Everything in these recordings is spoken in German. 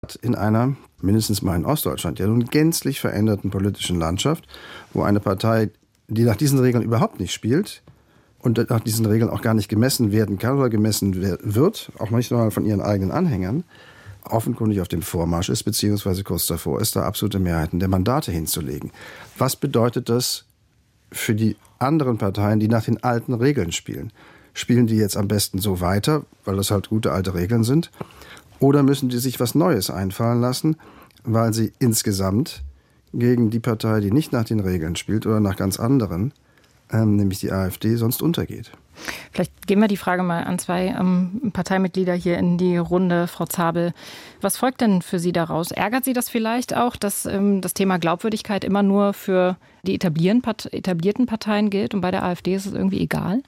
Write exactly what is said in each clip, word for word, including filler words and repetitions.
in einer, mindestens mal in Ostdeutschland, ja nun gänzlich veränderten politischen Landschaft, wo eine Partei, die nach diesen Regeln überhaupt nicht spielt und nach diesen Regeln auch gar nicht gemessen werden kann oder gemessen wird, auch nicht mal von ihren eigenen Anhängern, offenkundig auf dem Vormarsch ist, beziehungsweise kurz davor ist, da absolute Mehrheiten der Mandate hinzulegen. Was bedeutet das für die anderen Parteien, die nach den alten Regeln spielen? Spielen die jetzt am besten so weiter, weil das halt gute alte Regeln sind? Oder müssen die sich was Neues einfallen lassen, weil sie insgesamt gegen die Partei, die nicht nach den Regeln spielt oder nach ganz anderen, ähm, nämlich die AfD, sonst untergeht? Vielleicht geben wir die Frage mal an zwei ähm, Parteimitglieder hier in die Runde. Frau Zabel, was folgt denn für Sie daraus? Ärgert Sie das vielleicht auch, dass ähm, das Thema Glaubwürdigkeit immer nur für die etablierten Parteien gilt und bei der AfD ist es irgendwie egal?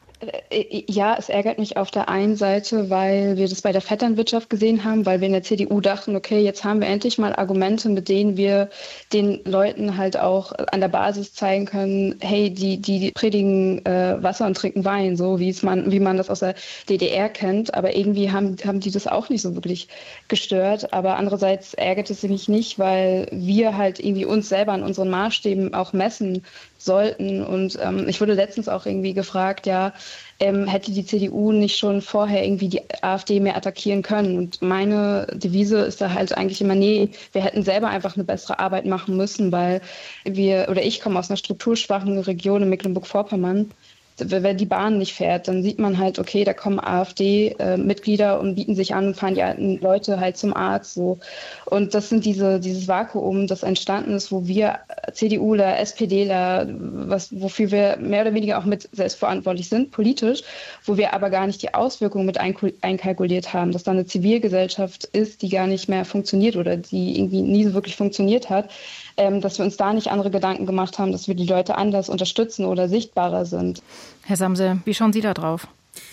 Ja, es ärgert mich auf der einen Seite, weil wir das bei der Vetternwirtschaft gesehen haben, weil wir in der C D U dachten, okay, jetzt haben wir endlich mal Argumente, mit denen wir den Leuten halt auch an der Basis zeigen können, hey, die, die predigen äh, Wasser und trinken Wein, so wie es man, wie man das aus der D D R kennt. Aber irgendwie haben, haben die das auch nicht so wirklich gestört. Aber andererseits ärgert es mich nicht, weil wir halt irgendwie uns selber an unseren Maßstäben auch messen sollten. Und ähm, ich wurde letztens auch irgendwie gefragt, ja, ähm, hätte die C D U nicht schon vorher irgendwie die AfD mehr attackieren können? Und meine Devise ist da halt eigentlich immer, nee, wir hätten selber einfach eine bessere Arbeit machen müssen, weil wir, oder ich komme aus einer strukturschwachen Region in Mecklenburg-Vorpommern. Wenn die Bahn nicht fährt, dann sieht man halt, okay, da kommen AfD-Mitglieder und bieten sich an und fahren die alten Leute halt zum Arzt. So. Und das sind diese, dieses Vakuum, das entstanden ist, wo wir CDUler, SPDler, was, wofür wir mehr oder weniger auch mit selbstverantwortlich sind, politisch, wo wir aber gar nicht die Auswirkungen mit einkalkuliert haben, dass da eine Zivilgesellschaft ist, die gar nicht mehr funktioniert oder die irgendwie nie so wirklich funktioniert hat, ähm, dass wir uns da nicht andere Gedanken gemacht haben, dass wir die Leute anders unterstützen oder sichtbarer sind. Herr Samse, wie schauen Sie da drauf?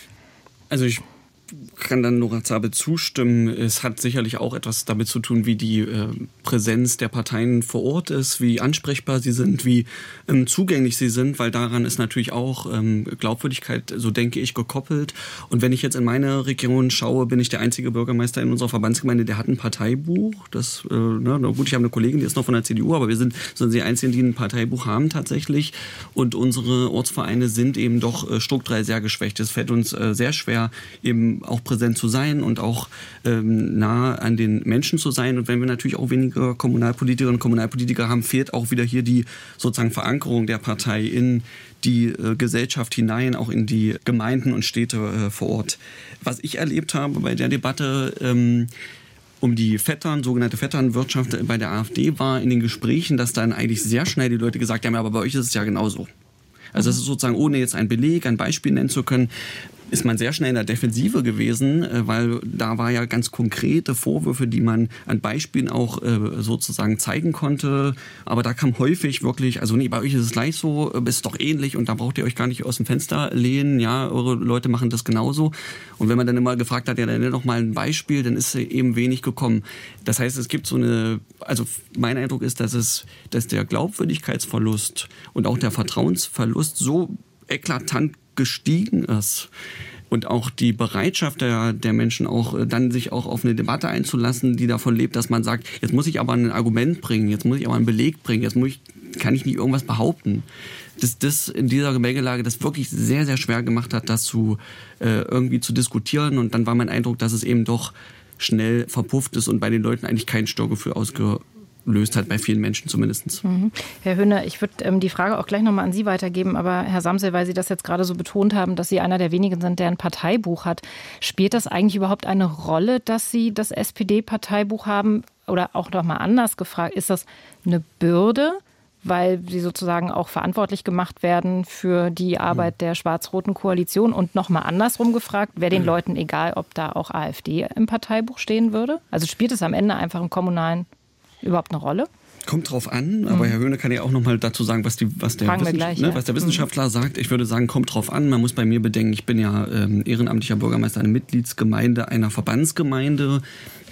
Also ich kann dann Nora Zabel zustimmen. Es hat sicherlich auch etwas damit zu tun, wie die äh, Präsenz der Parteien vor Ort ist, wie ansprechbar sie sind, wie ähm, zugänglich sie sind, weil daran ist natürlich auch ähm, Glaubwürdigkeit, so denke ich, gekoppelt. Und wenn ich jetzt in meine Region schaue, bin ich der einzige Bürgermeister in unserer Verbandsgemeinde, der hat ein Parteibuch. Das, äh, ne, gut, ich habe eine Kollegin, die ist noch von der C D U, aber wir sind, sind die Einzigen, die ein Parteibuch haben tatsächlich. Und unsere Ortsvereine sind eben doch äh, strukturell sehr geschwächt. Es fällt uns äh, sehr schwer, eben auch präsent zu sein und auch ähm, nah an den Menschen zu sein. Und wenn wir natürlich auch weniger Kommunalpolitikerinnen und Kommunalpolitiker haben, fehlt auch wieder hier die sozusagen Verankerung der Partei in die äh, Gesellschaft hinein, auch in die Gemeinden und Städte äh, vor Ort. Was ich erlebt habe bei der Debatte ähm, um die Vettern, sogenannte Vetternwirtschaft bei der AfD, war in den Gesprächen, dass dann eigentlich sehr schnell die Leute gesagt haben, aber bei euch ist es ja genauso. Also es ist sozusagen, ohne jetzt ein Beleg, ein Beispiel nennen zu können, ist man sehr schnell in der Defensive gewesen, weil da war ja ganz konkrete Vorwürfe, die man an Beispielen auch sozusagen zeigen konnte. Aber da kam häufig wirklich, also nee, bei euch ist es gleich so, ist doch ähnlich und da braucht ihr euch gar nicht aus dem Fenster lehnen. Ja, eure Leute machen das genauso. Und wenn man dann immer gefragt hat, ja, dann nenn doch mal ein Beispiel, dann ist eben wenig gekommen. Das heißt, es gibt so eine, also mein Eindruck ist, dass es, dass der Glaubwürdigkeitsverlust und auch der Vertrauensverlust so eklatant gestiegen ist und auch die Bereitschaft der, der Menschen auch dann sich auch auf eine Debatte einzulassen, die davon lebt, dass man sagt, jetzt muss ich aber ein Argument bringen, jetzt muss ich aber einen Beleg bringen, jetzt muss ich, kann ich nicht irgendwas behaupten. Dass das in dieser Gemengelage das wirklich sehr, sehr schwer gemacht hat, das zu äh, irgendwie zu diskutieren, und dann war mein Eindruck, dass es eben doch schnell verpufft ist und bei den Leuten eigentlich kein Störgefühl ausge löst hat, bei vielen Menschen zumindest. Mhm. Herr Höhne, ich würde ähm, die Frage auch gleich nochmal an Sie weitergeben, aber Herr Samsel, weil Sie das jetzt gerade so betont haben, dass Sie einer der wenigen sind, der ein Parteibuch hat, spielt das eigentlich überhaupt eine Rolle, dass Sie das S P D-Parteibuch haben? Oder auch nochmal anders gefragt, ist das eine Bürde, weil Sie sozusagen auch verantwortlich gemacht werden für die Arbeit der schwarz-roten Koalition? Und nochmal andersrum gefragt, wäre den Leuten egal, ob da auch AfD im Parteibuch stehen würde? Also spielt es am Ende einfach im kommunalen überhaupt eine Rolle? Kommt drauf an, aber mhm. Herr Höhne kann ja auch noch mal dazu sagen, was, die, was, der, Wissenschaft, gleich, ne, ja. was der Wissenschaftler mhm. sagt. Ich würde sagen, kommt drauf an. Man muss bei mir bedenken, ich bin ja ähm, ehrenamtlicher Bürgermeister einer Mitgliedsgemeinde, einer Verbandsgemeinde,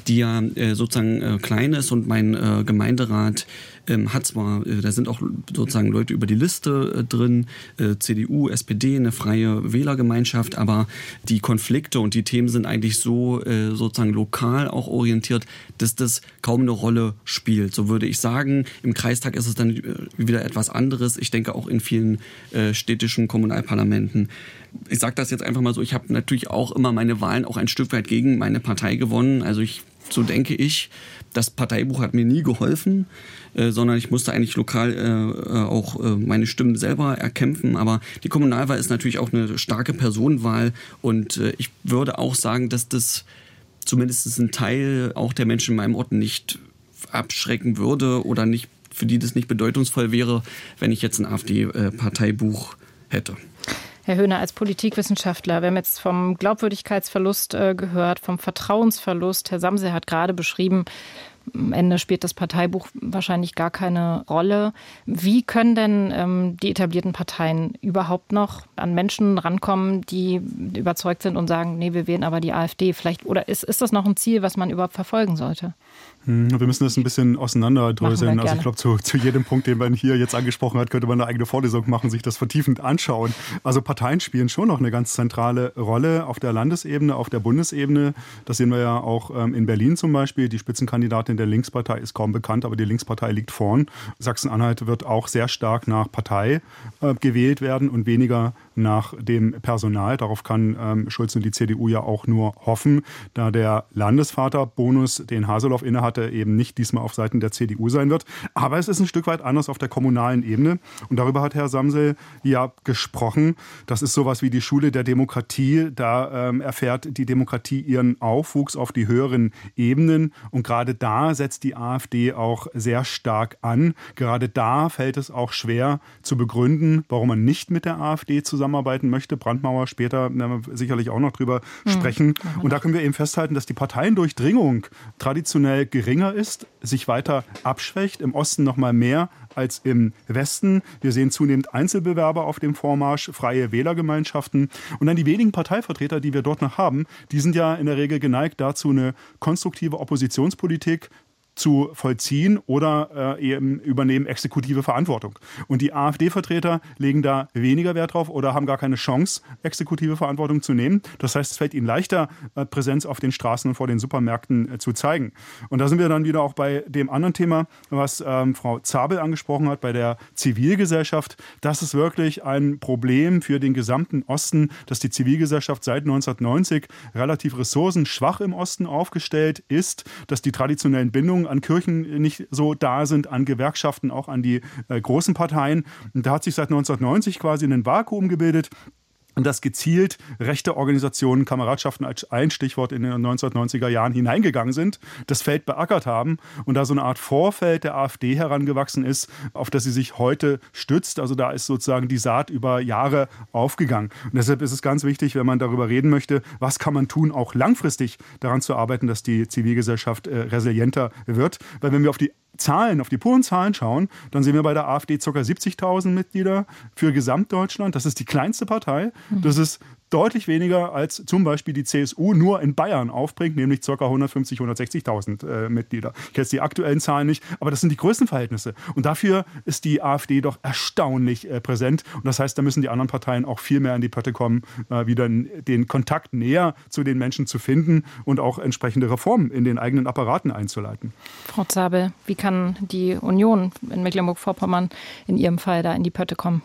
die ja äh, sozusagen äh, klein ist und mein äh, Gemeinderat ähm, hat zwar, äh, da sind auch sozusagen Leute über die Liste äh, drin, äh, C D U, S P D, eine freie Wählergemeinschaft, aber die Konflikte und die Themen sind eigentlich so äh, sozusagen lokal auch orientiert, dass das kaum eine Rolle spielt. So würde ich sagen, im Kreistag ist es dann äh, wieder etwas anderes. Ich denke auch in vielen äh, städtischen Kommunalparlamenten. Ich sage das jetzt einfach mal so, ich habe natürlich auch immer meine Wahlen auch ein Stück weit gegen meine Partei gewonnen. Also ich, so denke ich, das Parteibuch hat mir nie geholfen, äh, sondern ich musste eigentlich lokal äh, auch äh, meine Stimmen selber erkämpfen. Aber die Kommunalwahl ist natürlich auch eine starke Personenwahl und äh, ich würde auch sagen, dass das zumindest ein Teil auch der Menschen in meinem Ort nicht abschrecken würde oder nicht, für die das nicht bedeutungsvoll wäre, wenn ich jetzt ein AfD-Parteibuch hätte. Herr Höhne, als Politikwissenschaftler, wir haben jetzt vom Glaubwürdigkeitsverlust äh, gehört, vom Vertrauensverlust. Herr Samsel hat gerade beschrieben, am Ende spielt das Parteibuch wahrscheinlich gar keine Rolle. Wie können denn ähm, die etablierten Parteien überhaupt noch an Menschen rankommen, die überzeugt sind und sagen, nee, wir wählen aber die AfD? Vielleicht, oder ist, ist das noch ein Ziel, was man überhaupt verfolgen sollte? Wir müssen das ein bisschen auseinanderdröseln. Also ich glaube, zu, zu jedem Punkt, den man hier jetzt angesprochen hat, könnte man eine eigene Vorlesung machen, sich das vertiefend anschauen. Also Parteien spielen schon noch eine ganz zentrale Rolle auf der Landesebene, auf der Bundesebene. Das sehen wir ja auch ähm, in Berlin zum Beispiel. Die Spitzenkandidatin der Linkspartei ist kaum bekannt, aber die Linkspartei liegt vorn. Sachsen-Anhalt wird auch sehr stark nach Partei äh, gewählt werden und weniger nach dem Personal. Darauf kann ähm, Schulz und die C D U ja auch nur hoffen, da der Landesvaterbonus, den Haseloff innehatte, eben nicht diesmal auf Seiten der C D U sein wird. Aber es ist ein Stück weit anders auf der kommunalen Ebene. Und darüber hat Herr Samsel ja gesprochen. Das ist sowas wie die Schule der Demokratie. Da ähm, erfährt die Demokratie ihren Aufwuchs auf die höheren Ebenen. Und gerade da setzt die AfD auch sehr stark an. Gerade da fällt es auch schwer zu begründen, warum man nicht mit der AfD zusammenarbeiten möchte. Brandmauer, später werden wir sicherlich auch noch drüber hm. sprechen. Und da können wir eben festhalten, dass die Parteiendurchdringung traditionell geringer ist, sich weiter abschwächt, im Osten noch mal mehr als im Westen. Wir sehen zunehmend Einzelbewerber auf dem Vormarsch, freie Wählergemeinschaften. Und dann die wenigen Parteivertreter, die wir dort noch haben, die sind ja in der Regel geneigt dazu, eine konstruktive Oppositionspolitik zu vollziehen oder äh, eben übernehmen exekutive Verantwortung. Und die AfD-Vertreter legen da weniger Wert drauf oder haben gar keine Chance, exekutive Verantwortung zu nehmen. Das heißt, es fällt ihnen leichter, äh, Präsenz auf den Straßen und vor den Supermärkten äh, zu zeigen. Und da sind wir dann wieder auch bei dem anderen Thema, was ähm, Frau Zabel angesprochen hat, bei der Zivilgesellschaft. Das ist wirklich ein Problem für den gesamten Osten, dass die Zivilgesellschaft seit neunzehnhundertneunzig relativ ressourcenschwach im Osten aufgestellt ist, dass die traditionellen Bindungen an Kirchen nicht so da sind, an Gewerkschaften, auch an die äh, großen Parteien. Und da hat sich seit neunzehnhundertneunzig quasi ein Vakuum gebildet. Und dass gezielt rechte Organisationen, Kameradschaften als ein Stichwort in den neunzehnhundertneunziger Jahren hineingegangen sind, das Feld beackert haben und da so eine Art Vorfeld der AfD herangewachsen ist, auf das sie sich heute stützt. Also da ist sozusagen die Saat über Jahre aufgegangen. Und deshalb ist es ganz wichtig, wenn man darüber reden möchte, was kann man tun, auch langfristig daran zu arbeiten, dass die Zivilgesellschaft äh, resilienter wird. Weil wenn wir auf die Zahlen, auf die puren Zahlen schauen, dann sehen wir bei der AfD ca. siebzigtausend Mitglieder für Gesamtdeutschland. Das ist die kleinste Partei. Das ist deutlich weniger als zum Beispiel die C S U nur in Bayern aufbringt, nämlich ca. hundertfünfzig, hundertsechzigtausend äh, Mitglieder. Ich kenne jetzt die aktuellen Zahlen nicht, aber das sind die Größenverhältnisse. Und dafür ist die AfD doch erstaunlich äh, präsent. Und das heißt, da müssen die anderen Parteien auch viel mehr in die Pötte kommen, äh, wieder den Kontakt näher zu den Menschen zu finden und auch entsprechende Reformen in den eigenen Apparaten einzuleiten. Frau Zabel, wie kann die Union in Mecklenburg-Vorpommern in Ihrem Fall da in die Pötte kommen?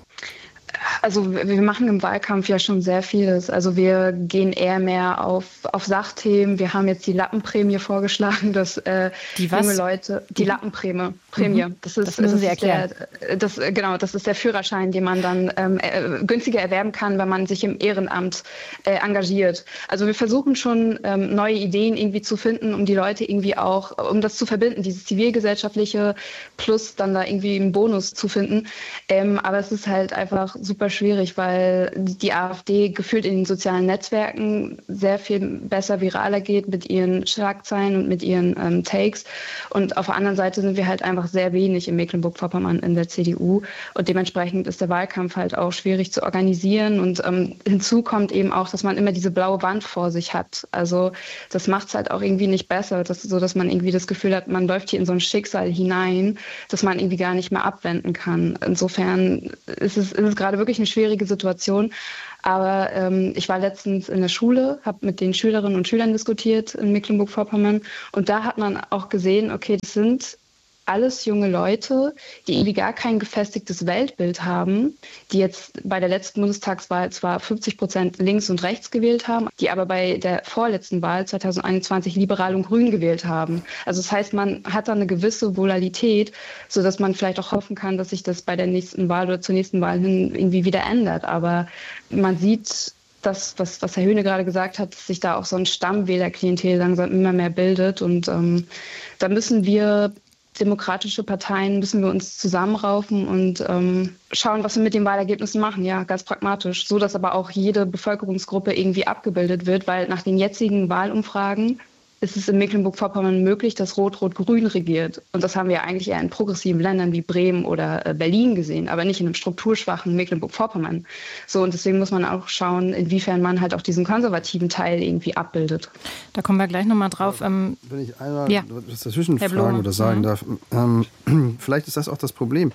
Also wir machen im Wahlkampf ja schon sehr vieles. Also wir gehen eher mehr auf, auf Sachthemen. Wir haben jetzt die Lappenprämie vorgeschlagen, dass äh, die was? junge Leute, die Lappenprämie, Prämie, mhm. das ist, das müssen Sie das erklären. Der, das, genau, das ist der Führerschein, den man dann ähm, äh, günstiger erwerben kann, wenn man sich im Ehrenamt äh, engagiert. Also wir versuchen schon ähm, neue Ideen irgendwie zu finden, um die Leute irgendwie auch, um das zu verbinden, dieses zivilgesellschaftliche plus dann da irgendwie einen Bonus zu finden. Ähm, aber es ist halt einfach super schwierig, weil die AfD gefühlt in den sozialen Netzwerken sehr viel besser viraler geht mit ihren Schlagzeilen und mit ihren ähm, Takes. Und auf der anderen Seite sind wir halt einfach sehr wenig in Mecklenburg-Vorpommern in der C D U. Und dementsprechend ist der Wahlkampf halt auch schwierig zu organisieren. Und ähm, hinzu kommt eben auch, dass man immer diese blaue Wand vor sich hat. Also das macht es halt auch irgendwie nicht besser, das, so dass man irgendwie das Gefühl hat, man läuft hier in so ein Schicksal hinein, das man irgendwie gar nicht mehr abwenden kann. Insofern ist es, ist es gerade wirklich eine schwierige Situation. Aber ähm, ich war letztens in der Schule, habe mit den Schülerinnen und Schülern diskutiert in Mecklenburg-Vorpommern. Und da hat man auch gesehen, okay, das sind alles junge Leute, die irgendwie gar kein gefestigtes Weltbild haben, die jetzt bei der letzten Bundestagswahl zwar fünfzig Prozent links und rechts gewählt haben, die aber bei der vorletzten Wahl zwanzig einundzwanzig liberal und grün gewählt haben. Also das heißt, man hat da eine gewisse Volatilität, sodass man vielleicht auch hoffen kann, dass sich das bei der nächsten Wahl oder zur nächsten Wahl hin irgendwie wieder ändert. Aber man sieht, das, was, was Herr Höhne gerade gesagt hat, dass sich da auch so ein Stammwählerklientel langsam immer mehr bildet. Und ähm, da müssen wir demokratische Parteien müssen wir uns zusammenraufen und ähm, schauen, was wir mit den Wahlergebnissen machen. Ja, ganz pragmatisch. So, dass aber auch jede Bevölkerungsgruppe irgendwie abgebildet wird, weil nach den jetzigen Wahlumfragen ist es in Mecklenburg-Vorpommern möglich, dass Rot-Rot-Grün regiert. Und das haben wir eigentlich eher in progressiven Ländern wie Bremen oder Berlin gesehen, aber nicht in einem strukturschwachen Mecklenburg-Vorpommern. So, und deswegen muss man auch schauen, inwiefern man halt auch diesen konservativen Teil irgendwie abbildet. Da kommen wir gleich nochmal drauf. Wenn ich einmal ja. was dazwischen fragen oder sagen mhm. darf, ähm, vielleicht ist das auch das Problem.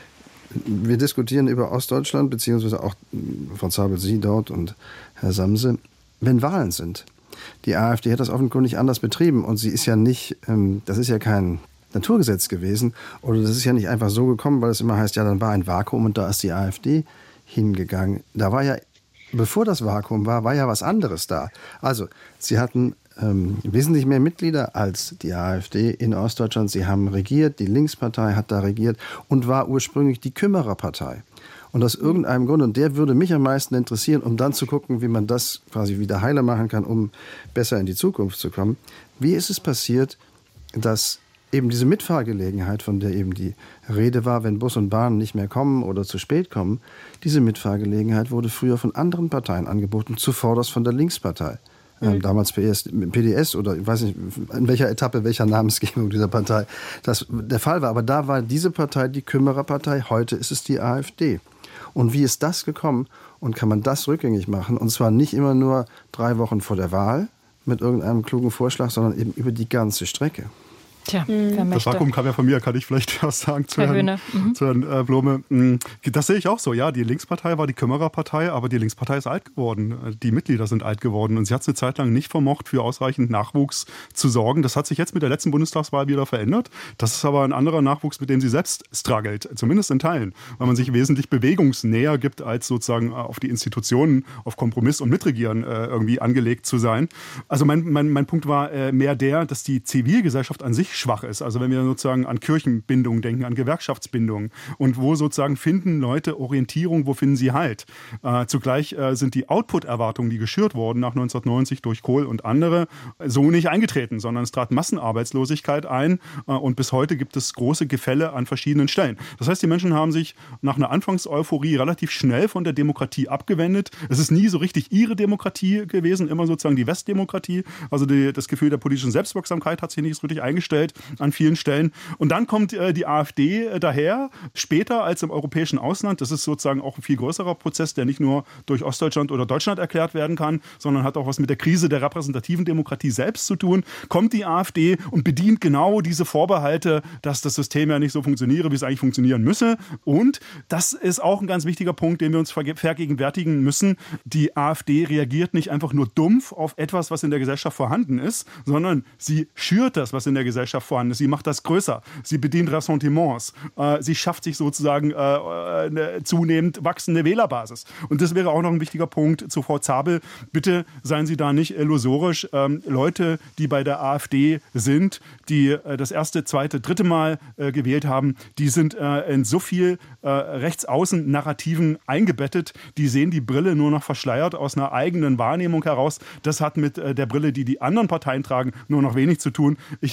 Wir diskutieren über Ostdeutschland, beziehungsweise auch Frau Zabel, Sie dort und Herr Samse, wenn Wahlen sind. Die AfD hat das offenkundig anders betrieben und sie ist ja nicht, ähm, das ist ja kein Naturgesetz gewesen oder das ist ja nicht einfach so gekommen, weil es immer heißt, ja, dann war ein Vakuum und da ist die AfD hingegangen. Da war ja, bevor das Vakuum war, war ja was anderes da. Also, sie hatten ähm, wesentlich mehr Mitglieder als die AfD in Ostdeutschland. Sie haben regiert, die Linkspartei hat da regiert und war ursprünglich die Kümmererpartei. Und aus irgendeinem Grund, und der würde mich am meisten interessieren, um dann zu gucken, wie man das quasi wieder heiler machen kann, um besser in die Zukunft zu kommen. Wie ist es passiert, dass eben diese Mitfahrgelegenheit, von der eben die Rede war, wenn Bus und Bahn nicht mehr kommen oder zu spät kommen, diese Mitfahrgelegenheit wurde früher von anderen Parteien angeboten, zuvorderst von der Linkspartei. Ähm, damals P D S oder ich weiß nicht, in welcher Etappe, welcher Namensgebung dieser Partei das der Fall war. Aber da war diese Partei die Kümmererpartei, heute ist es die AfD. Und wie ist das gekommen und kann man das rückgängig machen? Und zwar nicht immer nur drei Wochen vor der Wahl mit irgendeinem klugen Vorschlag, sondern eben über die ganze Strecke. Tja, wer möchte. Das Vakuum kam ja von mir, kann ich vielleicht was sagen zu Herr Herrn, Höhne. Mhm. zu Herrn äh, Blome. Das sehe ich auch so. Ja, die Linkspartei war die Kümmererpartei, aber die Linkspartei ist alt geworden. Die Mitglieder sind alt geworden und sie hat es eine Zeit lang nicht vermocht, für ausreichend Nachwuchs zu sorgen. Das hat sich jetzt mit der letzten Bundestagswahl wieder verändert. Das ist aber ein anderer Nachwuchs, mit dem sie selbst struggelt, zumindest in Teilen, weil man sich wesentlich bewegungsnäher gibt, als sozusagen auf die Institutionen, auf Kompromiss und Mitregieren äh, irgendwie angelegt zu sein. Also mein, mein, mein Punkt war äh, mehr der, dass die Zivilgesellschaft an sich schwach ist. Also wenn wir sozusagen an Kirchenbindung denken, an Gewerkschaftsbindung und wo sozusagen finden Leute Orientierung, wo finden sie Halt. Äh, zugleich äh, sind die Output-Erwartungen, die geschürt wurden nach neunzehnhundertneunzig durch Kohl und andere, so nicht eingetreten, sondern es trat Massenarbeitslosigkeit ein äh, und bis heute gibt es große Gefälle an verschiedenen Stellen. Das heißt, die Menschen haben sich nach einer Anfangseuphorie relativ schnell von der Demokratie abgewendet. Es ist nie so richtig ihre Demokratie gewesen, immer sozusagen die Westdemokratie. Also die, das Gefühl der politischen Selbstwirksamkeit hat sich nicht so richtig eingestellt an vielen Stellen. Und dann kommt äh, die AfD äh, daher, später als im europäischen Ausland. Das ist sozusagen auch ein viel größerer Prozess, der nicht nur durch Ostdeutschland oder Deutschland erklärt werden kann, sondern hat auch was mit der Krise der repräsentativen Demokratie selbst zu tun. Kommt die AfD und bedient genau diese Vorbehalte, dass das System ja nicht so funktioniere, wie es eigentlich funktionieren müsse. Und das ist auch ein ganz wichtiger Punkt, den wir uns vergegenwärtigen müssen. Die AfD reagiert nicht einfach nur dumpf auf etwas, was in der Gesellschaft vorhanden ist, sondern sie schürt das, was in der Gesellschaft vorhanden ist. Sie macht das größer. Sie bedient Ressentiments. Äh, sie schafft sich sozusagen äh, eine zunehmend wachsende Wählerbasis. Und das wäre auch noch ein wichtiger Punkt zu Frau Zabel. Bitte seien Sie da nicht illusorisch. Ähm, Leute, die bei der AfD sind, die äh, das erste, zweite, dritte Mal äh, gewählt haben, die sind äh, in so viel äh, Rechtsaußen-Narrativen eingebettet. Die sehen die Brille nur noch verschleiert aus einer eigenen Wahrnehmung heraus. Das hat mit äh, der Brille, die die anderen Parteien tragen, nur noch wenig zu tun. Ich wäre da als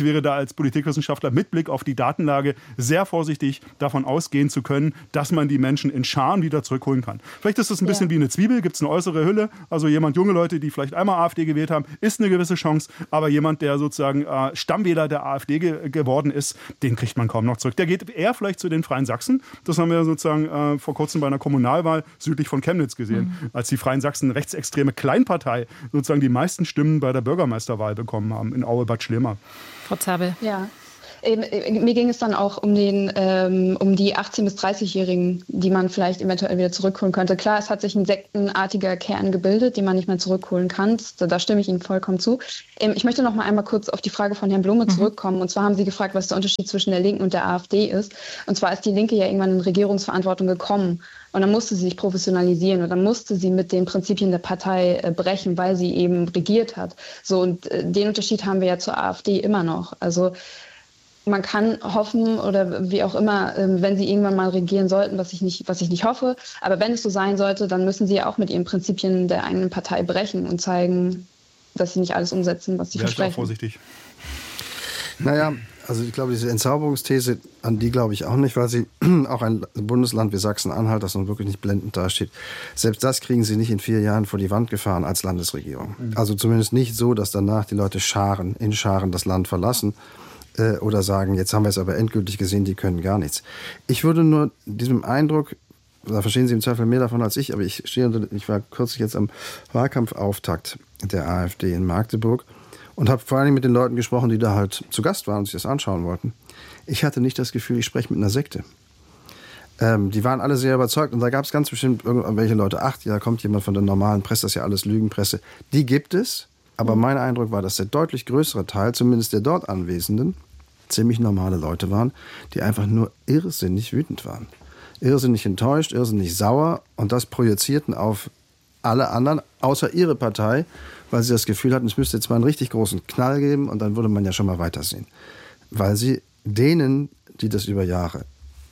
als Politikwissenschaftler mit Blick auf die Datenlage sehr vorsichtig davon ausgehen zu können, dass man die Menschen in Scharen wieder zurückholen kann. Vielleicht ist es ein bisschen ja. wie eine Zwiebel, gibt es eine äußere Hülle, also jemand, junge Leute, die vielleicht einmal AfD gewählt haben, ist eine gewisse Chance, aber jemand, der sozusagen äh, Stammwähler der AfD ge- geworden ist, den kriegt man kaum noch zurück. Der geht eher vielleicht zu den Freien Sachsen, das haben wir sozusagen äh, vor kurzem bei einer Kommunalwahl südlich von Chemnitz gesehen, mhm. als die Freien Sachsen, eine rechtsextreme Kleinpartei, sozusagen die meisten Stimmen bei der Bürgermeisterwahl bekommen haben in Aue-Bad Schlema. Frau Zabel. Ja. Mir ging es dann auch um, den, ähm, um die achtzehn- bis dreißigjährigen, die man vielleicht eventuell wieder zurückholen könnte. Klar, es hat sich ein sektenartiger Kern gebildet, den man nicht mehr zurückholen kann. Da, da stimme ich Ihnen vollkommen zu. Ähm, ich möchte noch mal einmal kurz auf die Frage von Herrn Blume zurückkommen. Mhm. Und zwar haben Sie gefragt, was der Unterschied zwischen der Linken und der AfD ist. Und zwar ist die Linke ja irgendwann in Regierungsverantwortung gekommen. Und dann musste sie sich professionalisieren und dann musste sie mit den Prinzipien der Partei äh, brechen, weil sie eben regiert hat. So, und äh, den Unterschied haben wir ja zur AfD immer noch. Also man kann hoffen oder wie auch immer, wenn sie irgendwann mal regieren sollten, was ich nicht, was ich nicht hoffe. Aber wenn es so sein sollte, dann müssen sie ja auch mit ihren Prinzipien der eigenen Partei brechen und zeigen, dass sie nicht alles umsetzen, was sie ja, versprechen. Ich bin auch vorsichtig. Naja, also ich glaube, diese Entzauberungsthese, an die glaube ich auch nicht, weil sie auch ein Bundesland wie Sachsen-Anhalt, das nun wirklich nicht blendend dasteht, selbst das kriegen sie nicht in vier Jahren vor die Wand gefahren als Landesregierung. Mhm. Also zumindest nicht so, dass danach die Leute Scharen, in Scharen das Land verlassen. Oder sagen, jetzt haben wir es aber endgültig gesehen, die können gar nichts. Ich würde nur diesem Eindruck, da verstehen Sie im Zweifel mehr davon als ich, aber ich stehe unter, ich war kürzlich jetzt am Wahlkampfauftakt der AfD in Magdeburg und habe vor allem mit den Leuten gesprochen, die da halt zu Gast waren und sich das anschauen wollten. Ich hatte nicht das Gefühl, ich spreche mit einer Sekte. Ähm, die waren alle sehr überzeugt und da gab es ganz bestimmt irgendwelche Leute, ach, ja, kommt jemand von der normalen Presse, das ist ja alles Lügenpresse. Die gibt es. Aber mein Eindruck war, dass der deutlich größere Teil, zumindest der dort Anwesenden, ziemlich normale Leute waren, die einfach nur irrsinnig wütend waren. Irrsinnig enttäuscht, irrsinnig sauer und das projizierten auf alle anderen, außer ihre Partei, weil sie das Gefühl hatten, es müsste jetzt mal einen richtig großen Knall geben und dann würde man ja schon mal weitersehen. Weil sie denen, die das über Jahre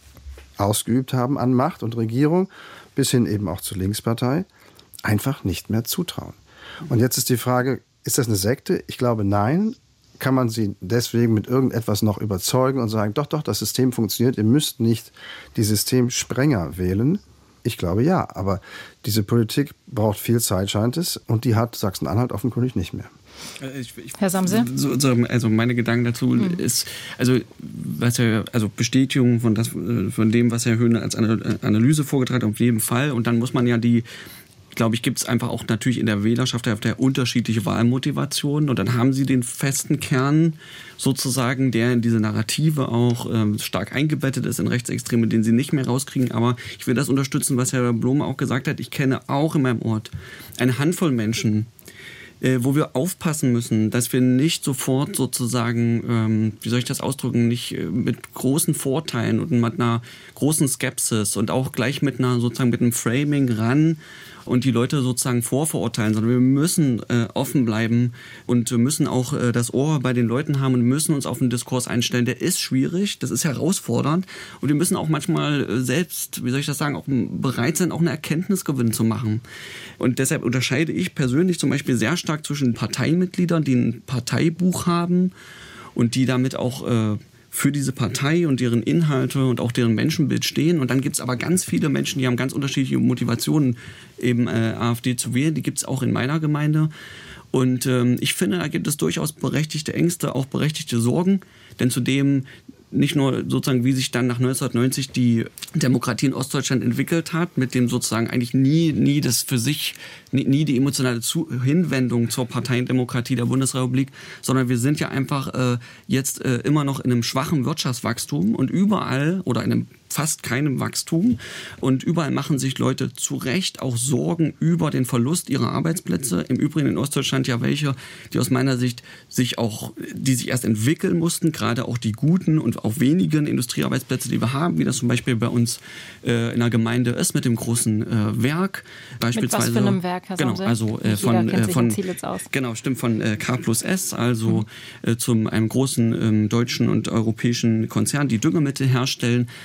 ausgeübt haben an Macht und Regierung, bis hin eben auch zur Linkspartei, einfach nicht mehr zutrauen. Und jetzt ist die Frage, ist das eine Sekte? Ich glaube, nein. Kann man sie deswegen mit irgendetwas noch überzeugen und sagen, doch, doch, das System funktioniert, ihr müsst nicht die Systemsprenger wählen? Ich glaube, ja. Aber diese Politik braucht viel Zeit, scheint es. Und die hat Sachsen-Anhalt offenkundig nicht mehr. Ich, ich, Herr Samse? So, so, also meine Gedanken dazu mhm. ist, also, was er, also Bestätigung von, das, von dem, was Herr Höhne als Analyse vorgetragen hat, auf jeden Fall. Und dann muss man ja die glaube ich, gibt es einfach auch natürlich in der Wählerschaft auf der unterschiedliche Wahlmotivationen und dann haben sie den festen Kern sozusagen, der in diese Narrative auch ähm, stark eingebettet ist in Rechtsextreme, den sie nicht mehr rauskriegen. Aber ich will das unterstützen, was Herr Blome auch gesagt hat. Ich kenne auch in meinem Ort eine Handvoll Menschen, äh, wo wir aufpassen müssen, dass wir nicht sofort sozusagen, ähm, wie soll ich das ausdrücken, nicht äh, mit großen Vorteilen und mit einer großen Skepsis und auch gleich mit einer sozusagen mit einem Framing ran und die Leute sozusagen vorverurteilen, sondern wir müssen äh, offen bleiben und wir müssen auch äh, das Ohr bei den Leuten haben und müssen uns auf einen Diskurs einstellen. Der ist schwierig, das ist herausfordernd und wir müssen auch manchmal äh, selbst, wie soll ich das sagen, auch bereit sein, auch eine Erkenntnisgewinn zu machen. Und deshalb unterscheide ich persönlich zum Beispiel sehr stark zwischen Parteimitgliedern, die ein Parteibuch haben und die damit auch äh, für diese Partei und deren Inhalte und auch deren Menschenbild stehen. Und dann gibt es aber ganz viele Menschen, die haben ganz unterschiedliche Motivationen, eben äh, AfD zu wählen. Die gibt es auch in meiner Gemeinde. Und ähm, ich finde, da gibt es durchaus berechtigte Ängste, auch berechtigte Sorgen. Denn zudem nicht nur sozusagen, wie sich dann nach neunzehnhundertneunzig die Demokratie in Ostdeutschland entwickelt hat, mit dem sozusagen eigentlich nie, nie das für sich, nie, nie die emotionale Zu- Hinwendung zur Parteiendemokratie der Bundesrepublik, sondern wir sind ja einfach äh, jetzt äh, immer noch in einem schwachen Wirtschaftswachstum und überall oder in einem fast keinem Wachstum und überall machen sich Leute zu Recht auch Sorgen über den Verlust ihrer Arbeitsplätze. Im Übrigen in Ostdeutschland ja welche, die aus meiner Sicht sich auch, die sich erst entwickeln mussten, gerade auch die guten und auch wenigen Industriearbeitsplätze, die wir haben, wie das zum Beispiel bei uns äh, in der Gemeinde ist mit dem großen äh, Werk. Beispielsweise, mit was für einem Werk, Herr Genau, Samse? also äh, von, äh, von genau, stimmt, von äh, K plus S, also mhm. äh, zum einem großen ähm, deutschen und europäischen Konzern, die Düngemittel herstellen und wir haben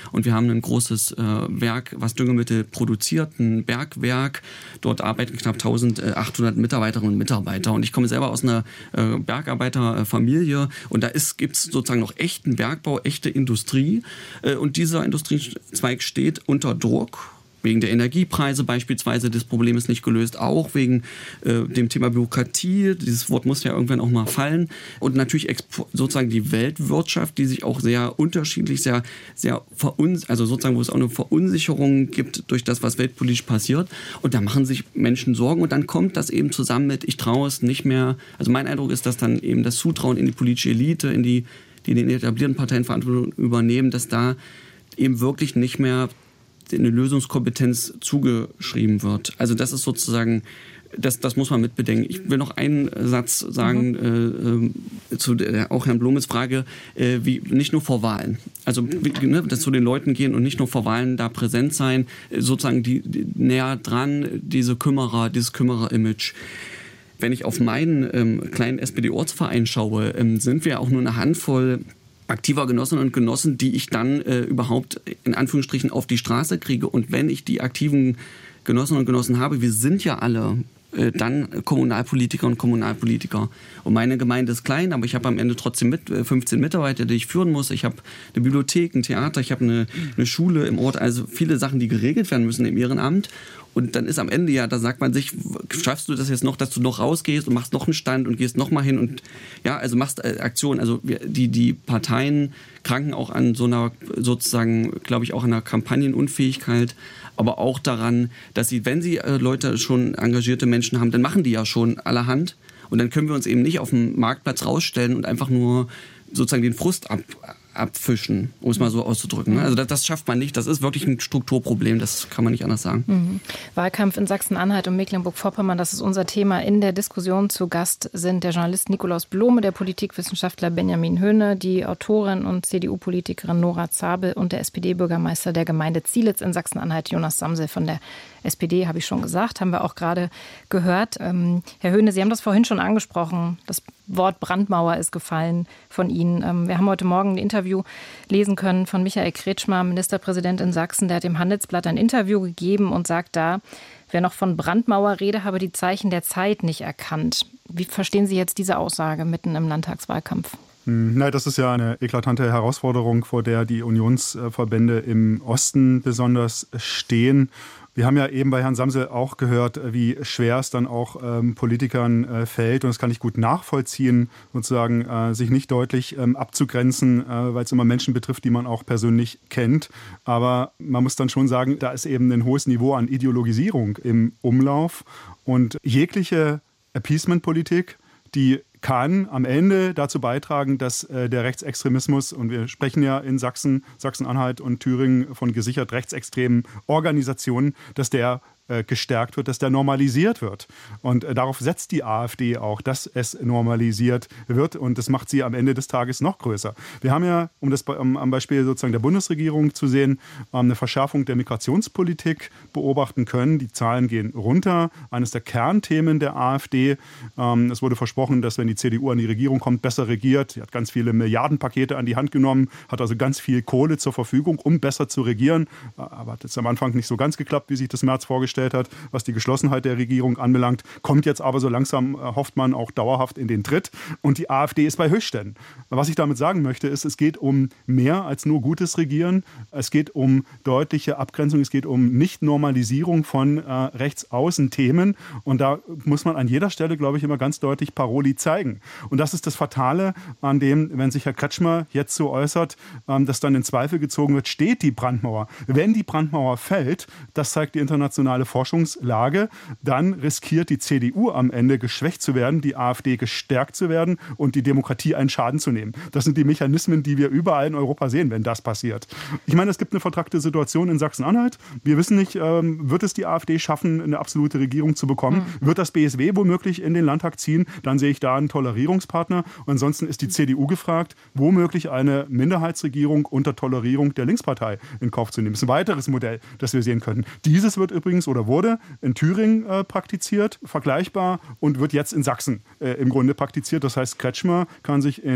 haben ein großes äh, Werk, was Düngemittel produziert, ein Bergwerk. Dort arbeiten knapp eintausendachthundert Mitarbeiterinnen und Mitarbeiter. Und ich komme selber aus einer äh, Bergarbeiterfamilie und da gibt es sozusagen noch echten Bergbau, echte Industrie. Äh, und dieser Industriezweig steht unter Druck. Wegen der Energiepreise beispielsweise, das Problem ist nicht gelöst, auch wegen äh, dem Thema Bürokratie, dieses Wort muss ja irgendwann auch mal fallen und natürlich sozusagen die Weltwirtschaft, die sich auch sehr unterschiedlich, sehr, sehr verunsichert, also sozusagen, wo es auch eine Verunsicherung gibt durch das, was weltpolitisch passiert und da machen sich Menschen Sorgen und dann kommt das eben zusammen mit, ich traue es nicht mehr, also mein Eindruck ist, dass dann eben das Zutrauen in die politische Elite, in die, die in den etablierten Parteien Verantwortung übernehmen, dass da eben wirklich nicht mehr eine Lösungskompetenz zugeschrieben wird. Also das ist sozusagen, das, das muss man mitbedenken. Ich will noch einen Satz sagen, mhm. äh, zu der, auch Herrn Blomes Frage, äh, wie nicht nur vor Wahlen. Also wie, ne, dass zu den Leuten gehen und nicht nur vor Wahlen da präsent sein, äh, sozusagen die, die näher dran, diese Kümmerer, dieses Kümmerer-Image. Wenn ich auf meinen ähm, kleinen S P D-Ortsverein schaue, ähm, sind wir auch nur eine Handvoll aktiver Genossinnen und Genossen, die ich dann äh, überhaupt in Anführungsstrichen auf die Straße kriege. Und wenn ich die aktiven Genossinnen und Genossen habe, wir sind ja alle äh, dann Kommunalpolitiker und Kommunalpolitiker. Und meine Gemeinde ist klein, aber ich habe am Ende trotzdem mit, äh, fünfzehn Mitarbeiter, die ich führen muss. Ich habe eine Bibliothek, ein Theater, ich habe eine, eine Schule im Ort. Also viele Sachen, die geregelt werden müssen im Ehrenamt. Und dann ist am Ende ja, da sagt man sich, schaffst du das jetzt noch, dass du noch rausgehst und machst noch einen Stand und gehst noch mal hin und ja, also machst äh, Aktionen. Also wir, die, die Parteien kranken auch an so einer, sozusagen, glaube ich, auch an einer Kampagnenunfähigkeit, aber auch daran, dass sie, wenn sie äh, Leute schon engagierte Menschen haben, dann machen die ja schon allerhand. Und dann können wir uns eben nicht auf dem Marktplatz rausstellen und einfach nur sozusagen den Frust ab abfischen, um es mal so auszudrücken. Also das, das schafft man nicht. Das ist wirklich ein Strukturproblem. Das kann man nicht anders sagen. Mhm. Wahlkampf in Sachsen-Anhalt und Mecklenburg-Vorpommern, das ist unser Thema. In der Diskussion zu Gast sind der Journalist Nikolaus Blome, der Politikwissenschaftler Benjamin Höhne, die Autorin und C D U-Politikerin Nora Zabel und der S P D-Bürgermeister der Gemeinde Zielitz in Sachsen-Anhalt, Jonas Samsel von der S P D, habe ich schon gesagt, haben wir auch gerade gehört. Ähm, Herr Höhne, Sie haben das vorhin schon angesprochen. Das Wort Brandmauer ist gefallen von Ihnen. Ähm, wir haben heute Morgen ein Interview lesen können von Michael Kretschmer, Ministerpräsident in Sachsen. Der hat dem Handelsblatt ein Interview gegeben und sagt da, wer noch von Brandmauer rede, habe die Zeichen der Zeit nicht erkannt. Wie verstehen Sie jetzt diese Aussage mitten im Landtagswahlkampf? Nein, das ist ja eine eklatante Herausforderung, vor der die Unionsverbände im Osten besonders stehen. Wir haben ja eben bei Herrn Samsel auch gehört, wie schwer es dann auch ähm, Politikern äh, fällt. Und das kann ich gut nachvollziehen, sozusagen äh, sich nicht deutlich ähm, abzugrenzen, äh, weil es immer Menschen betrifft, die man auch persönlich kennt. Aber man muss dann schon sagen, da ist eben ein hohes Niveau an Ideologisierung im Umlauf. Und jegliche Appeasement-Politik, die kann am Ende dazu beitragen, dass äh, der Rechtsextremismus, und wir sprechen ja in Sachsen, Sachsen-Anhalt und Thüringen von gesichert rechtsextremen Organisationen, dass der äh, gestärkt wird, dass der normalisiert wird. Und äh, darauf setzt die AfD auch, dass es normalisiert wird. Und das macht sie am Ende des Tages noch größer. Wir haben ja, um das um, am Beispiel sozusagen der Bundesregierung zu sehen, ähm, eine Verschärfung der Migrationspolitik beobachten können. Die Zahlen gehen runter. Eines der Kernthemen der AfD. Ähm, es wurde versprochen, dass wenn die C D U an die Regierung kommt, besser regiert. Sie hat ganz viele Milliardenpakete an die Hand genommen, hat also ganz viel Kohle zur Verfügung, um besser zu regieren. Aber hat jetzt am Anfang nicht so ganz geklappt, wie sich das Merz vorgestellt hat, was die Geschlossenheit der Regierung anbelangt. Kommt jetzt aber so langsam, hofft man, auch dauerhaft in den Tritt. Und die AfD ist bei Höchstständen. Was ich damit sagen möchte, ist, es geht um mehr als nur gutes Regieren. Es geht um deutliche Abgrenzung. Es geht um Nicht-Normalisierung von äh, Rechtsaußen-Themen. Und da muss man an jeder Stelle, glaube ich, immer ganz deutlich Paroli zeigen. Und das ist das Fatale an dem, wenn sich Herr Kretschmer jetzt so äußert, ähm, dass dann in Zweifel gezogen wird, steht die Brandmauer. Wenn die Brandmauer fällt, das zeigt die internationale Forschungslage, dann riskiert die C D U am Ende geschwächt zu werden, die AfD gestärkt zu werden und die Demokratie einen Schaden zu nehmen. Das sind die Mechanismen, die wir überall in Europa sehen, wenn das passiert. Ich meine, es gibt eine vertrackte Situation in Sachsen-Anhalt. Wir wissen nicht, ähm, wird es die AfD schaffen, eine absolute Regierung zu bekommen? Mhm. Wird das B S W womöglich in den Landtag ziehen? Dann sehe ich da einen Tolerierungspartner. Und ansonsten ist die C D U gefragt, womöglich eine Minderheitsregierung unter Tolerierung der Linkspartei in Kauf zu nehmen. Das ist ein weiteres Modell, das wir sehen können. Dieses wird übrigens oder wurde in Thüringen äh, praktiziert, vergleichbar, und wird jetzt in Sachsen äh, im Grunde praktiziert. Das heißt, Kretschmer kann sich in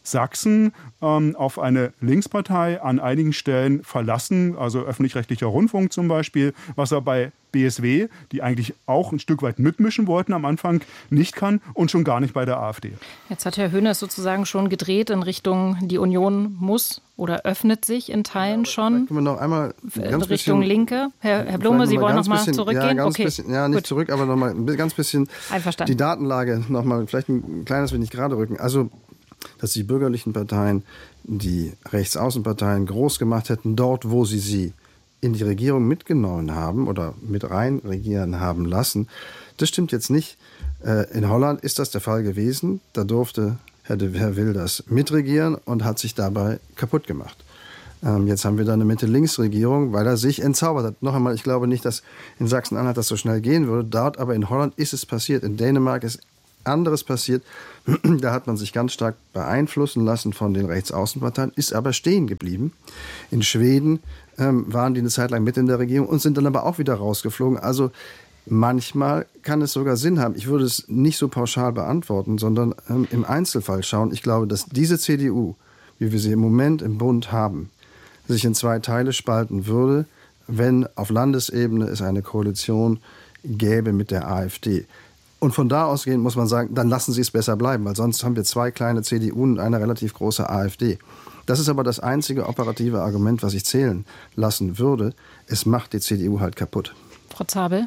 Sachsen ähm, auf eine Linkspartei an einigen Stellen verlassen, also öffentlich-rechtlicher Rundfunk zum Beispiel, was er bei B S W, die eigentlich auch ein Stück weit mitmischen wollten am Anfang, nicht kann und schon gar nicht bei der AfD. Jetzt hat Herr Höhne sozusagen schon gedreht in Richtung, die Union muss oder öffnet sich in Teilen ja, schon können wir noch einmal ganz Richtung bisschen, Linke. Herr, Herr Blume, Sie wollen noch mal bisschen, zurückgehen? Ja, ganz okay. bisschen, ja nicht Gut. zurück, aber noch mal ein ganz bisschen die Datenlage noch mal vielleicht ein kleines wenig gerade rücken. Also, dass die bürgerlichen Parteien die Rechtsaußenparteien groß gemacht hätten, dort, wo sie sie in die Regierung mitgenommen haben oder mit rein regieren haben lassen. Das stimmt jetzt nicht. In Holland ist das der Fall gewesen. Da durfte Herr de Herr Wilders mitregieren und hat sich dabei kaputt gemacht. Jetzt haben wir da eine Mitte-Links-Regierung, weil er sich entzaubert hat. Noch einmal, ich glaube nicht, dass in Sachsen-Anhalt das so schnell gehen würde. Dort aber in Holland ist es passiert. In Dänemark ist anderes passiert. Da hat man sich ganz stark beeinflussen lassen von den Rechtsaußenparteien, ist aber stehen geblieben. In Schweden ähm, waren die eine Zeit lang mit in der Regierung und sind dann aber auch wieder rausgeflogen. Also manchmal kann es sogar Sinn haben. Ich würde es nicht so pauschal beantworten, sondern ähm, im Einzelfall schauen. Ich glaube, dass diese C D U, wie wir sie im Moment im Bund haben, sich in zwei Teile spalten würde, wenn auf Landesebene es eine Koalition gäbe mit der AfD. Und von da ausgehend muss man sagen, dann lassen Sie es besser bleiben, weil sonst haben wir zwei kleine C D U und eine relativ große AfD. Das ist aber das einzige operative Argument, was ich zählen lassen würde. Es macht die C D U halt kaputt. Frau Zabel?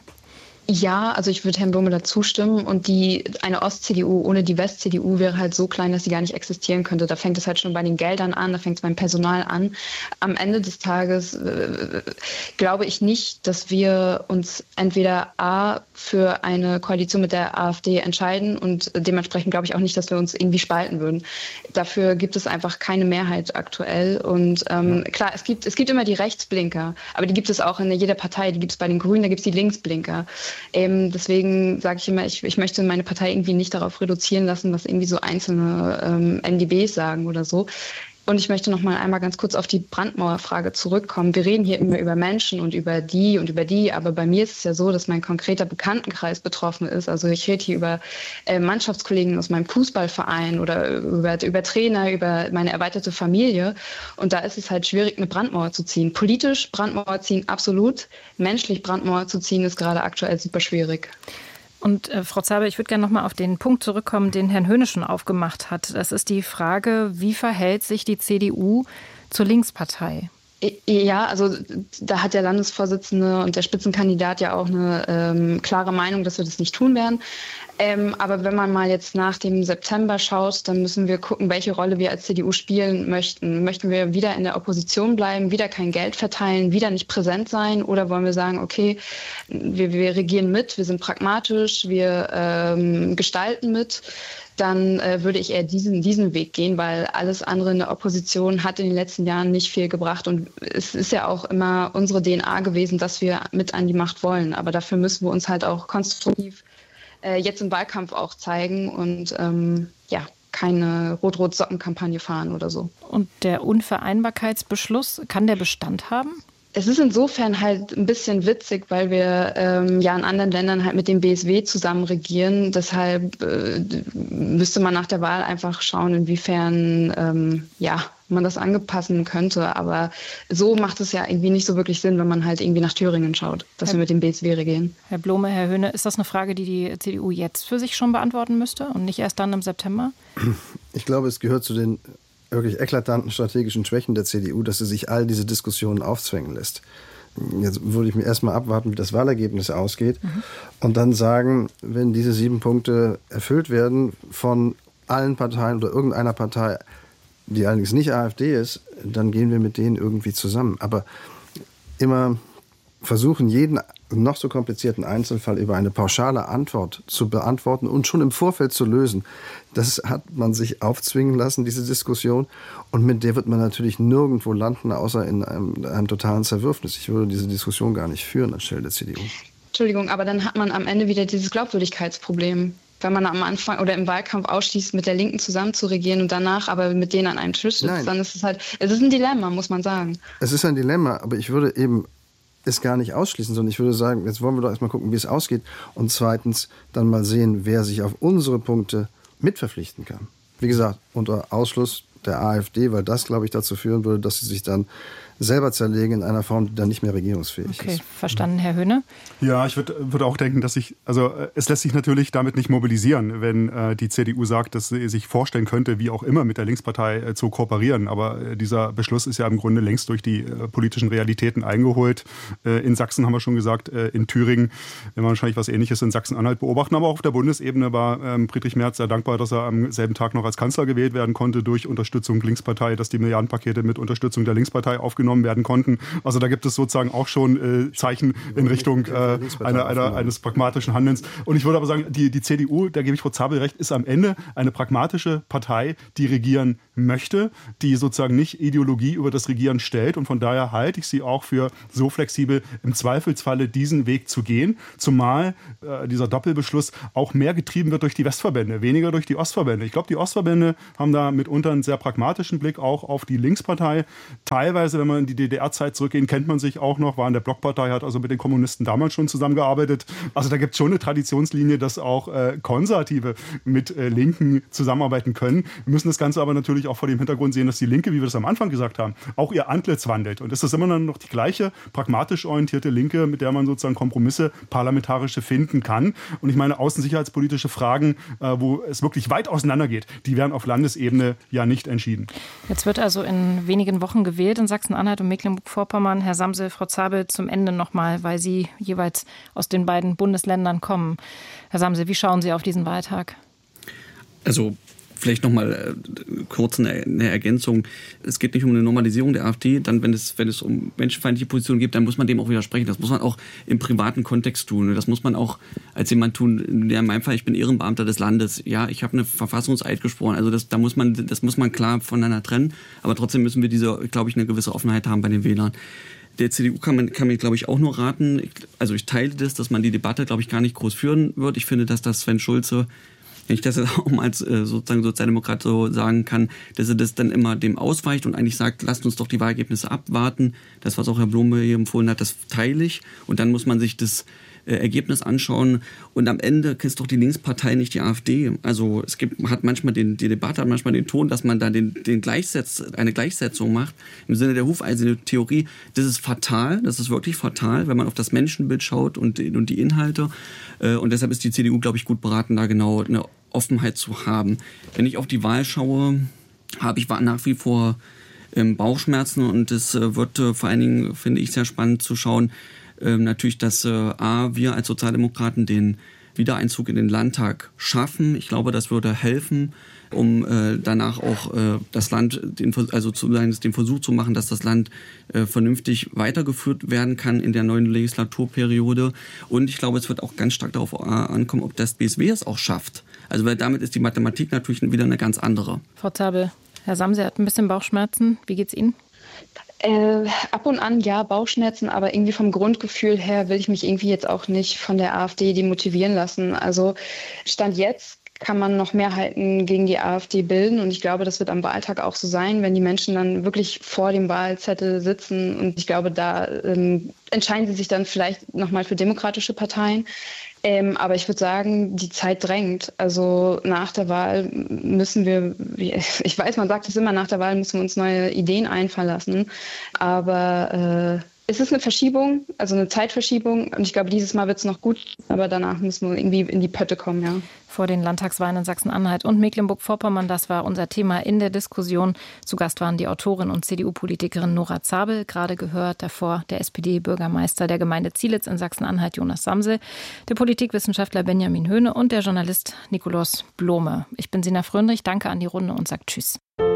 Ja, also ich würde Herrn Blume da zustimmen und die, eine Ost-C D U ohne die West-C D U wäre halt so klein, dass sie gar nicht existieren könnte. Da fängt es halt schon bei den Geldern an, da fängt es beim Personal an. Am Ende des Tages äh, glaube ich nicht, dass wir uns entweder A für eine Koalition mit der AfD entscheiden und dementsprechend glaube ich auch nicht, dass wir uns irgendwie spalten würden. Dafür gibt es einfach keine Mehrheit aktuell und ähm, klar, es gibt, es gibt immer die Rechtsblinker, aber die gibt es auch in jeder Partei, die gibt es bei den Grünen, da gibt es die Linksblinker. Ähm, deswegen sage ich immer, ich, ich möchte meine Partei irgendwie nicht darauf reduzieren lassen, was irgendwie so einzelne ähm, M D Bs sagen oder so. Und ich möchte noch mal einmal ganz kurz auf die Brandmauerfrage zurückkommen. Wir reden hier immer über Menschen und über die und über die, aber bei mir ist es ja so, dass mein konkreter Bekanntenkreis betroffen ist. Also ich rede hier über äh, Mannschaftskollegen aus meinem Fußballverein oder über, über Trainer, über meine erweiterte Familie. Und da ist es halt schwierig, eine Brandmauer zu ziehen. Politisch Brandmauer ziehen, absolut. Menschlich Brandmauer zu ziehen, ist gerade aktuell super schwierig. Und äh, Frau Zabel, ich würde gerne noch mal auf den Punkt zurückkommen, den Herrn Höhne schon aufgemacht hat. Das ist die Frage, wie verhält sich die C D U zur Linkspartei? Ja, also da hat der Landesvorsitzende und der Spitzenkandidat ja auch eine ähm, klare Meinung, dass wir das nicht tun werden. Ähm, aber wenn man mal jetzt nach dem September schaut, dann müssen wir gucken, welche Rolle wir als C D U spielen möchten. Möchten wir wieder in der Opposition bleiben, wieder kein Geld verteilen, wieder nicht präsent sein? Oder wollen wir sagen, okay, wir, wir regieren mit, wir sind pragmatisch, wir ähm, gestalten mit? Dann äh, würde ich eher diesen, diesen Weg gehen, weil alles andere in der Opposition hat in den letzten Jahren nicht viel gebracht. Und es ist ja auch immer unsere D N A gewesen, dass wir mit an die Macht wollen. Aber dafür müssen wir uns halt auch konstruktiv äh, jetzt im Wahlkampf auch zeigen und ähm, ja, keine Rot-Rot-Socken-Kampagne fahren oder so. Und der Unvereinbarkeitsbeschluss, kann der Bestand haben? Es ist insofern halt ein bisschen witzig, weil wir ähm, ja in anderen Ländern halt mit dem B S W zusammen regieren. Deshalb äh, müsste man nach der Wahl einfach schauen, inwiefern ähm, ja, man das anpassen könnte. Aber so macht es ja irgendwie nicht so wirklich Sinn, wenn man halt irgendwie nach Thüringen schaut, dass Herr, wir mit dem B S W regieren. Herr Blume, Herr Höhne, ist das eine Frage, die die C D U jetzt für sich schon beantworten müsste und nicht erst dann im September? Ich glaube, es gehört zu den wirklich eklatanten strategischen Schwächen der C D U, dass sie sich all diese Diskussionen aufzwängen lässt. Jetzt würde ich mir erstmal abwarten, wie das Wahlergebnis ausgeht mhm. und dann sagen, wenn diese sieben Punkte erfüllt werden von allen Parteien oder irgendeiner Partei, die allerdings nicht AfD ist, dann gehen wir mit denen irgendwie zusammen. Aber immer versuchen, jeden noch so komplizierten Einzelfall über eine pauschale Antwort zu beantworten und schon im Vorfeld zu lösen. Das hat man sich aufzwingen lassen, diese Diskussion. Und mit der wird man natürlich nirgendwo landen, außer in einem, einem totalen Zerwürfnis. Ich würde diese Diskussion gar nicht führen anstelle der C D U. Entschuldigung, aber dann hat man am Ende wieder dieses Glaubwürdigkeitsproblem. Wenn man am Anfang oder im Wahlkampf ausschließt, mit der Linken zusammen zu regieren und danach aber mit denen an einem Tisch sitzt, Nein. dann ist es halt, es ist ein Dilemma, muss man sagen. Es ist ein Dilemma, aber ich würde eben es gar nicht ausschließen, sondern ich würde sagen, jetzt wollen wir doch erstmal gucken, wie es ausgeht und zweitens dann mal sehen, wer sich auf unsere Punkte mitverpflichten kann. Wie gesagt, unter Ausschluss der AfD, weil das, glaube ich, dazu führen würde, dass sie sich dann selber zerlegen in einer Form, die dann nicht mehr regierungsfähig okay, ist. Verstanden, Herr Höhne? Ja, ich würde würd auch denken, dass ich, also es lässt sich natürlich damit nicht mobilisieren, wenn äh, die C D U sagt, dass sie sich vorstellen könnte, wie auch immer mit der Linkspartei äh, zu kooperieren. Aber äh, dieser Beschluss ist ja im Grunde längst durch die äh, politischen Realitäten eingeholt. Äh, in Sachsen haben wir schon gesagt, äh, in Thüringen werden wir wahrscheinlich was Ähnliches in Sachsen-Anhalt beobachten. Aber auch auf der Bundesebene war ähm, Friedrich Merz sehr dankbar, dass er am selben Tag noch als Kanzler gewählt werden konnte durch Unterstützung Linkspartei, dass die Milliardenpakete mit Unterstützung der Linkspartei aufgenommen werden konnten. Also da gibt es sozusagen auch schon äh, Zeichen in Richtung äh, einer, einer, eines pragmatischen Handelns. Und ich würde aber sagen, die, die C D U, da gebe ich Frau Zabel recht, ist am Ende eine pragmatische Partei, die regieren möchte, die sozusagen nicht Ideologie über das Regieren stellt. Und von daher halte ich sie auch für so flexibel, im Zweifelsfalle diesen Weg zu gehen. Zumal äh, dieser Doppelbeschluss auch mehr getrieben wird durch die Westverbände, weniger durch die Ostverbände. Ich glaube, die Ostverbände haben da mitunter einen sehr pragmatischen Blick auch auf die Linkspartei. Teilweise, wenn man in die D D R-Zeit zurückgeht, kennt man sich auch noch, war in der Blockpartei, hat also mit den Kommunisten damals schon zusammengearbeitet. Also da gibt es schon eine Traditionslinie, dass auch äh, Konservative mit äh, Linken zusammenarbeiten können. Wir müssen das Ganze aber natürlich auch vor dem Hintergrund sehen, dass die Linke, wie wir das am Anfang gesagt haben, auch ihr Antlitz wandelt. Und es ist immer noch die gleiche pragmatisch orientierte Linke, mit der man sozusagen Kompromisse parlamentarische finden kann. Und ich meine, außensicherheitspolitische Fragen, äh, wo es wirklich weit auseinandergeht, die werden auf Landesebene ja nicht entschieden. Jetzt wird also in wenigen Wochen gewählt in Sachsen-Anhalt und Mecklenburg-Vorpommern. Herr Samsel, Frau Zabel, zum Ende nochmal, weil Sie jeweils aus den beiden Bundesländern kommen. Herr Samsel, wie schauen Sie auf diesen Wahltag? Also vielleicht noch mal äh, kurz eine, eine Ergänzung. Es geht nicht um eine Normalisierung der AfD. Dann, wenn es, wenn es um menschenfeindliche Positionen geht, dann muss man dem auch widersprechen. Das muss man auch im privaten Kontext tun. Das muss man auch als jemand tun, der in meinem Fall, ich bin Ehrenbeamter des Landes. Ja, ich habe eine Verfassungseid gesprochen. Also das, da muss man, das muss man klar voneinander trennen. Aber trotzdem müssen wir diese, glaube ich, eine gewisse Offenheit haben bei den Wählern. Der C D U kann man, kann mir, glaube ich, auch nur raten. Also ich teile das, dass man die Debatte, glaube ich, gar nicht groß führen wird. Ich finde, dass das Sven Schulze, wenn ich das jetzt auch mal als äh, sozusagen Sozialdemokrat so sagen kann, dass er das dann immer dem ausweicht und eigentlich sagt, lasst uns doch die Wahlergebnisse abwarten. Das, was auch Herr Blume hier empfohlen hat, das teile ich. Und dann muss man sich das äh, Ergebnis anschauen. Und am Ende ist doch die Linkspartei nicht die AfD. Also es gibt, hat manchmal den, die Debatte hat manchmal den Ton, dass man da den, den Gleichsetz, eine Gleichsetzung macht. Im Sinne der Hufeisen-Theorie. Das ist fatal. Das ist wirklich fatal, wenn man auf das Menschenbild schaut und, und die Inhalte. Äh, und deshalb ist die C D U, glaube ich, gut beraten, da genau eine Offenheit zu haben. Wenn ich auf die Wahl schaue, habe ich nach wie vor ähm, Bauchschmerzen und es äh, wird äh, vor allen Dingen, finde ich, sehr spannend zu schauen, äh, natürlich, dass äh, A, wir als Sozialdemokraten den Wiedereinzug in den Landtag schaffen. Ich glaube, das würde helfen, um äh, danach auch äh, das Land, den, also zu, den Versuch zu machen, dass das Land äh, vernünftig weitergeführt werden kann in der neuen Legislaturperiode. Und ich glaube, es wird auch ganz stark darauf äh, ankommen, ob das B S W es auch schafft. Also weil damit ist die Mathematik natürlich wieder eine ganz andere. Frau Zabel, Herr Samsel hat ein bisschen Bauchschmerzen. Wie geht's Ihnen? Äh, ab und an ja, Bauchschmerzen, aber irgendwie vom Grundgefühl her will ich mich irgendwie jetzt auch nicht von der AfD demotivieren lassen. Also Stand jetzt kann man noch Mehrheiten gegen die AfD bilden und ich glaube, das wird am Wahltag auch so sein, wenn die Menschen dann wirklich vor dem Wahlzettel sitzen und ich glaube, da ähm, entscheiden sie sich dann vielleicht nochmal für demokratische Parteien. Ähm, aber ich würde sagen, die Zeit drängt. Also nach der Wahl müssen wir, ich weiß, man sagt es immer, nach der Wahl müssen wir uns neue Ideen einfallen lassen. Aber äh, es ist eine Verschiebung, also eine Zeitverschiebung. Und ich glaube, dieses Mal wird es noch gut, aber danach müssen wir irgendwie in die Pötte kommen, ja. Vor den Landtagswahlen in Sachsen-Anhalt und Mecklenburg-Vorpommern, das war unser Thema in der Diskussion. Zu Gast waren die Autorin und C D U-Politikerin Nora Zabel, gerade gehört, davor der S P D-Bürgermeister der Gemeinde Zielitz in Sachsen-Anhalt, Jonas Samsel, der Politikwissenschaftler Benjamin Höhne und der Journalist Nikolaus Blome. Ich bin Sina Fröndrich, danke an die Runde und sage Tschüss.